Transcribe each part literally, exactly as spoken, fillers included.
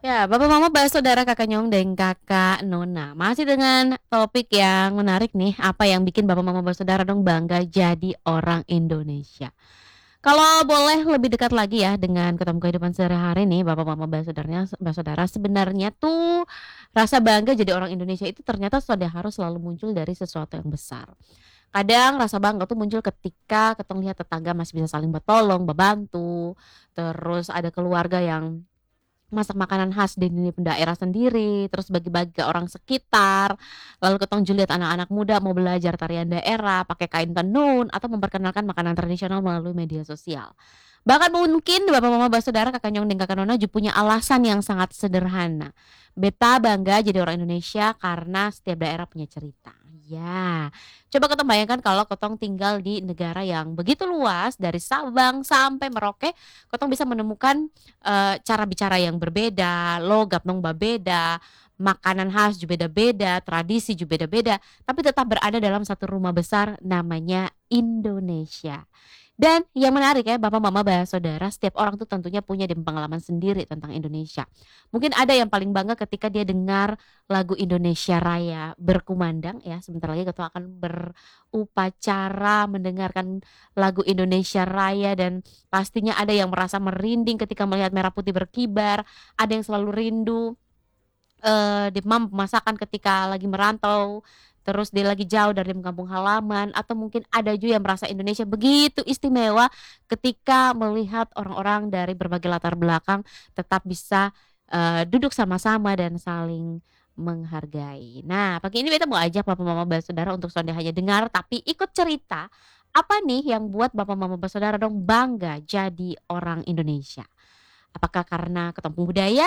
Ya, Bapak Mama Saudara Kakak Nyong dan Kakak Nona. Masih dengan topik yang menarik nih, apa yang bikin Bapak Mama Saudara dong bangga jadi orang Indonesia. Kalau boleh lebih dekat lagi ya dengan ketemu kehidupan sehari-hari nih Bapak Mama Basaudaranya Saudara sebenarnya tuh rasa bangga jadi orang Indonesia itu ternyata sudah harus selalu muncul dari sesuatu yang besar. Kadang rasa bangga tuh muncul ketika ketong lihat tetangga masih bisa saling bertolong, membantu, terus ada keluarga yang masak makanan khas di ni daerah sendiri, terus bagi-bagi ke orang sekitar, lalu ketong juga lihat anak-anak muda mau belajar tarian daerah, pakai kain tenun, atau memperkenalkan makanan tradisional melalui media sosial. Bahkan mungkin Bapak Mama Basudara, Kakak Nyong dan Kakak Nona ju punya alasan yang sangat sederhana. Beta bangga jadi orang Indonesia karena setiap daerah punya cerita. Ya, coba ketong bayangkan kalau ketong tinggal di negara yang begitu luas dari Sabang sampai Merauke, ketong bisa menemukan Eee, cara bicara yang berbeda, logat dong babeda, makanan khas ju beda-beda, tradisi ju beda-beda, tapi tetap berada dalam satu rumah besar namanya Indonesia. Dan yang menarik ya Bapak Mama Saudara, setiap orang tuh tentunya punya deh pengalaman sendiri tentang Indonesia. Mungkin ada yang paling bangga ketika dia dengar lagu Indonesia Raya berkumandang ya, sebentar lagi kita akan berupacara mendengarkan lagu Indonesia Raya dan pastinya ada yang merasa merinding ketika melihat merah putih berkibar, ada yang selalu rindu, eee, demam masakan ketika lagi merantau, terus dia lagi jauh dari kampung halaman, atau mungkin ada juga yang merasa Indonesia begitu istimewa ketika melihat orang-orang dari berbagai latar belakang tetap bisa, eee, duduk sama-sama dan saling menghargai. Nah, pagi ini beta mau ajak Bapak Mama Saudara untuk sonde hanya dengar tapi ikut cerita, apa nih yang buat Bapak Mama Saudara dong bangga jadi orang Indonesia? Apakah karena ketemu budaya?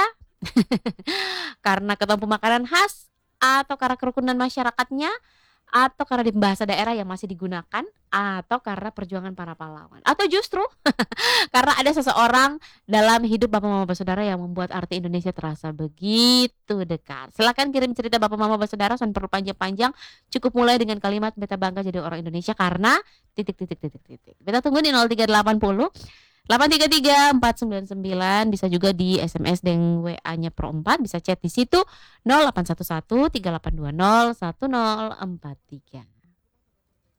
Karena ketemu makanan khas? Atau karena kerukunan masyarakatnya? Atau karena di bahasa daerah yang masih digunakan? Atau karena perjuangan para pahlawan? Atau justru karena ada seseorang dalam hidup Bapak Mama Saudara yang membuat arti Indonesia terasa begitu dekat? Silakan kirim cerita Bapak Mama Saudara, jangan perlu panjang-panjang, cukup mulai dengan kalimat "Beta bangga jadi orang Indonesia karena" titik titik titik titik. Beta tunggu di nol tiga delapan nol delapan tiga tiga empat sembilan sembilan, bisa juga di S M S dan W A-nya Pro empat, bisa chat di situ nol delapan satu satu tiga delapan dua nol satu nol empat tiga.